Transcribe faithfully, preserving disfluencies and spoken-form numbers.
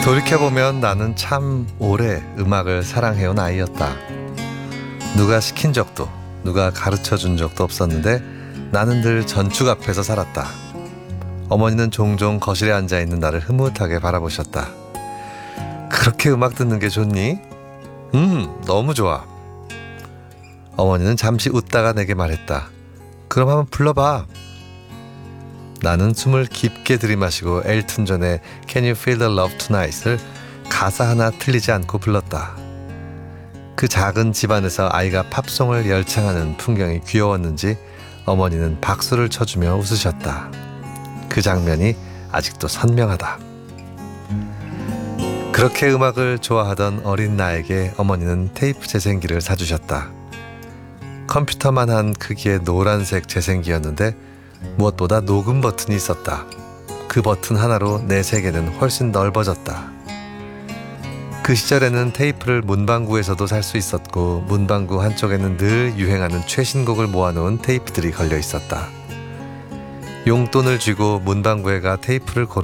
돌이켜보면 나는 참 오래 음악을 사랑해온 아이였다. 누가 시킨 적도 누가 가르쳐준 적도 없었는데 나는 늘 전축 앞에서 살았다. 어머니는 종종 거실에 앉아있는 나를 흐뭇하게 바라보셨다. 그렇게 음악 듣는 게 좋니? 음, 너무 좋아. 어머니는 잠시 웃다가 내게 말했다. 그럼 한번 불러봐. 나는 숨을 깊게 들이마시고 엘튼 존의 Can You Feel the Love Tonight을 가사 하나 틀리지 않고 불렀다. 그 작은 집안에서 아이가 팝송을 열창하는 풍경이 귀여웠는지 어머니는 박수를 쳐주며 웃으셨다. 그 장면이 아직도 선명하다. 그렇게 음악을 좋아하던 어린 나에게 어머니는 테이프 재생기를 사주셨다. 컴퓨터만 한 크기의 노란색 재생기였는데 무엇보다 녹음 버튼이 있었다. 그 버튼 하나로 내 세계는 훨씬 넓어졌다. 그 시절에는 테이프를 문방구에서도 살 수 있었고 문방구 한쪽에는 늘 유행하는 최신곡을 모아놓은 테이프들이 걸려 있었다. 용돈을 쥐고 문방구에 가 테이프를 고르